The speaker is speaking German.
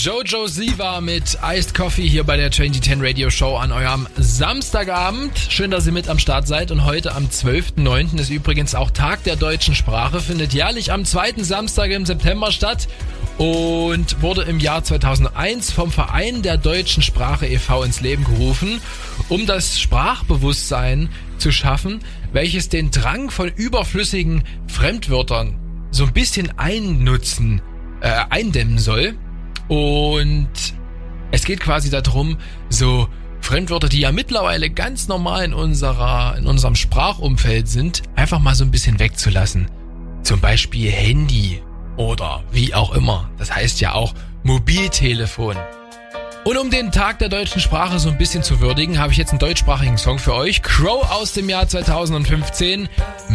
Jojo Siva mit Iced Coffee hier bei der 2010 Radio Show an eurem Samstagabend. Schön, dass ihr mit am Start seid. Und heute am 12.09. ist übrigens auch Tag der deutschen Sprache. Findet jährlich am zweiten Samstag im September statt und wurde im Jahr 2001 vom Verein der deutschen Sprache e.V. ins Leben gerufen, um das Sprachbewusstsein zu schaffen, welches den Drang von überflüssigen Fremdwörtern so ein bisschen eindämmen soll. Und es geht quasi darum, so Fremdwörter, die ja mittlerweile ganz normal in unserem Sprachumfeld sind, einfach mal so ein bisschen wegzulassen. Zum Beispiel Handy oder wie auch immer. Das heißt ja auch Mobiltelefon. Und um den Tag der deutschen Sprache so ein bisschen zu würdigen, habe ich jetzt einen deutschsprachigen Song für euch. Crow aus dem Jahr 2015.